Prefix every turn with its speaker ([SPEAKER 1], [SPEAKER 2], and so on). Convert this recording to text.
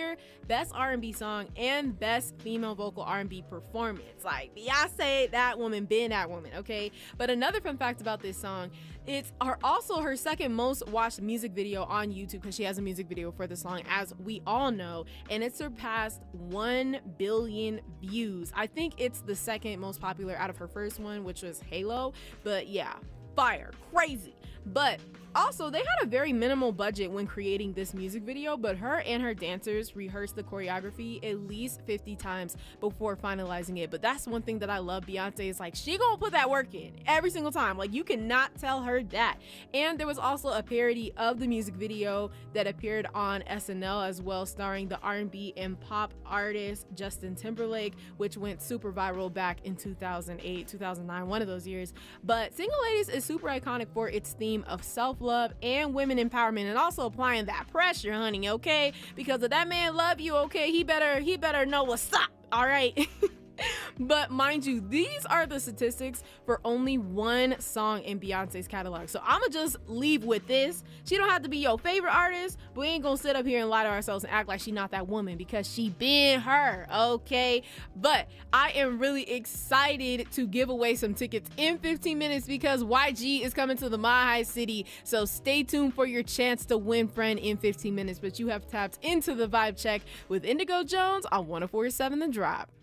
[SPEAKER 1] winner, Best R&B Song, and Best Female Vocal R&B Performance. Like, Beyonce, that woman been that woman, okay? But another fun fact about this song, it's also her second most watched music video on YouTube, because she has a music video for the song, as we all know, and it surpassed 1 billion views. I think it's the second most popular out of her first one, which was Halo, but yeah, fire, crazy. But also, they had a very minimal budget when creating this music video, but her and her dancers rehearsed the choreography at least 50 times before finalizing it. But that's one thing that I love. Beyonce is like, she gonna put that work in every single time. Like, you cannot tell her that. And there was also a parody of the music video that appeared on SNL as well, starring the R&B and pop artist Justin Timberlake, which went super viral back in 2008, 2009, one of those years. But Single Ladies is super iconic for its theme of self-love and women empowerment, and also applying that pressure, honey, okay? Because if that man love you, okay, he better know what's up, all right? But mind you, these are the statistics for only one song in Beyonce's catalog. So I'ma just leave with this. She don't have to be your favorite artist, but we ain't gonna sit up here and lie to ourselves and act like she not that woman, because she been her, okay? But I am really excited to give away some tickets in 15 minutes because YG is coming to the Mile High City. So stay tuned for your chance to win, friend, in 15 minutes. But you have tapped into the Vibe Check with Indigo Jones on 104.7 The Drop.